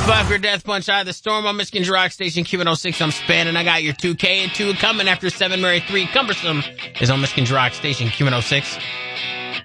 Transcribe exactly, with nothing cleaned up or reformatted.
Fucker Death Punch Eye of the Storm on Michigan's Rock Station Q one oh six. I'm spanning. I got your two K and two coming after seven Mary three. Cumbersome is on Michigan's Rock Station Q one oh six.